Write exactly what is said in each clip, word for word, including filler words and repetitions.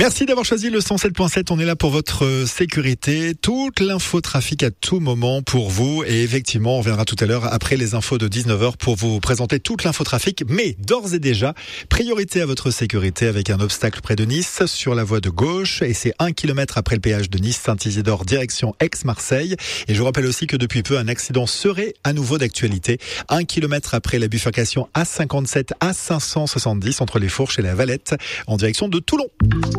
Merci d'avoir choisi le cent sept point sept. On est là pour votre sécurité. Toute l'infotrafic à tout moment pour vous. Et effectivement, on reviendra tout à l'heure après les infos de dix-neuf heures pour vous présenter toute l'infotrafic. Mais d'ores et déjà, priorité à votre sécurité avec un obstacle près de Nice sur la voie de gauche. Et c'est un kilomètre après le péage de Nice-Saint-Isidore, direction Aix-Marseille. Et je vous rappelle aussi que depuis peu, un accident serait à nouveau d'actualité. Un kilomètre après la bifurcation A cinquante-sept à cinq cent soixante-dix entre les Fourches et la Valette en direction de Toulon.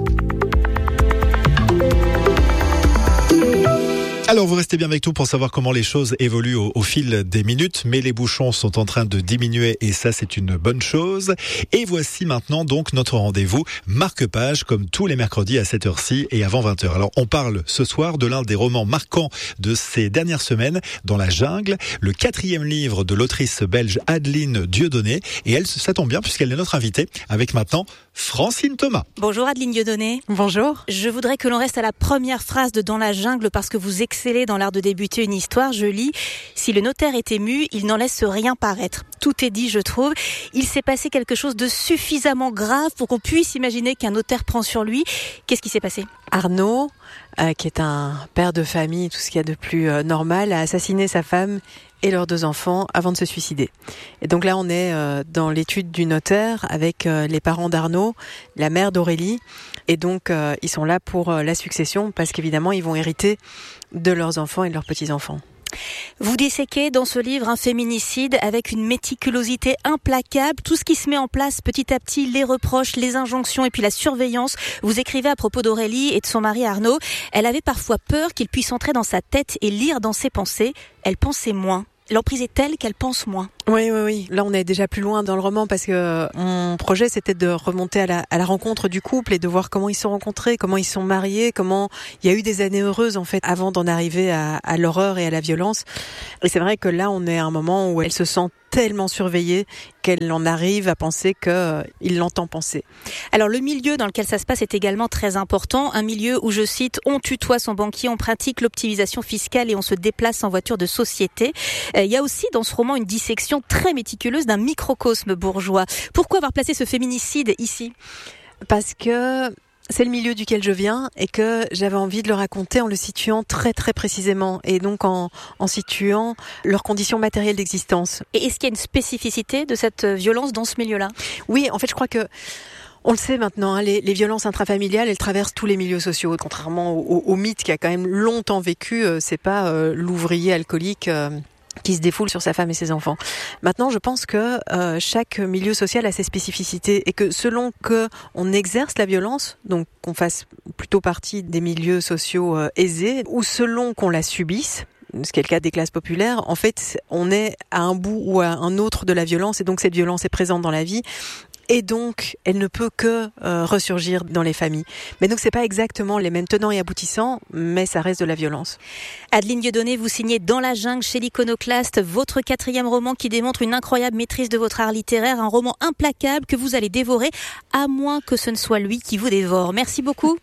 Alors vous restez bien avec nous pour savoir comment les choses évoluent au, au fil des minutes, mais les bouchons sont en train de diminuer et ça c'est une bonne chose. Et voici maintenant donc notre rendez-vous marque-page comme tous les mercredis à cette heure-ci et avant vingt heures. Alors on parle ce soir de l'un des romans marquants de ces dernières semaines, Dans la jungle, le quatrième livre de l'autrice belge Adeline Dieudonné. Et elle, ça tombe bien puisqu'elle est notre invitée avec maintenant Francine Thomas. Bonjour Adeline Dieudonné. Bonjour. Je voudrais que l'on reste à la première phrase de Dans la jungle parce que vous excellez dans l'art de débuter une histoire. Je lis « Si le notaire est ému, il n'en laisse rien paraître ». Tout est dit, je trouve. Il s'est passé quelque chose de suffisamment grave pour qu'on puisse imaginer qu'un notaire prend sur lui. Qu'est-ce qui s'est passé ? Arnaud, euh, qui est un père de famille, tout ce qu'il y a de plus euh, normal, a assassiné sa femme et leurs deux enfants avant de se suicider. Et donc là, on est euh, dans l'étude du notaire avec euh, les parents d'Arnaud, la mère d'Aurélie. Et donc, euh, ils sont là pour euh, la succession parce qu'évidemment, ils vont hériter de leurs enfants et de leurs petits-enfants. Vous disséquez dans ce livre un féminicide avec une méticulosité implacable. Tout ce qui se met en place petit à petit, les reproches, les injonctions et puis la surveillance. Vous écrivez à propos d'Aurélie et de son mari Arnaud. Elle avait parfois peur qu'il puisse entrer dans sa tête et lire dans ses pensées. Elle pensait moins. L'emprise est telle qu'elle pense moins. Oui, oui, oui. Là, on est déjà plus loin dans le roman parce que mon projet, c'était de remonter à la, à la rencontre du couple et de voir comment ils se sont rencontrés, comment ils se sont mariés, comment il y a eu des années heureuses, en fait, avant d'en arriver à, à l'horreur et à la violence. Et c'est vrai que là, on est à un moment où elle se sent tellement surveillée qu'elle en arrive à penser qu'il euh, l'entend penser. Alors le milieu dans lequel ça se passe est également très important, un milieu où, je cite, on tutoie son banquier, on pratique l'optimisation fiscale et on se déplace en voiture de société. Euh, il y a aussi dans ce roman une dissection très méticuleuse d'un microcosme bourgeois. Pourquoi avoir placé ce féminicide ici ? Parce que c'est le milieu duquel je viens et que j'avais envie de le raconter en le situant très très précisément et donc en, en situant leurs conditions matérielles d'existence. Et est-ce qu'il y a une spécificité de cette violence dans ce milieu-là ? Oui, en fait je crois que on le sait maintenant, hein, les, les violences intrafamiliales, elles traversent tous les milieux sociaux. Contrairement au, au, au mythe qui a quand même longtemps vécu, euh, c'est pas euh, l'ouvrier alcoolique euh, qui se défoule sur sa femme et ses enfants. Maintenant, je pense que euh, chaque milieu social a ses spécificités et que selon que on exerce la violence, donc qu'on fasse plutôt partie des milieux sociaux euh, aisés, ou selon qu'on la subisse, ce qui est le cas des classes populaires, en fait, on est à un bout ou à un autre de la violence et donc cette violence est présente dans la vie. Et donc, elle ne peut que euh, ressurgir dans les familles. Mais donc, c'est pas exactement les mêmes tenants et aboutissants, mais ça reste de la violence. Adeline Dieudonné, vous signez Dans la jungle chez l'Iconoclaste, votre quatrième roman qui démontre une incroyable maîtrise de votre art littéraire, un roman implacable que vous allez dévorer, à moins que ce ne soit lui qui vous dévore. Merci beaucoup.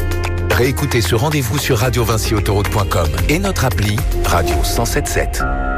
Réécoutez ce rendez-vous sur radio vinci autoroute point com et notre appli Radio cent sept point sept.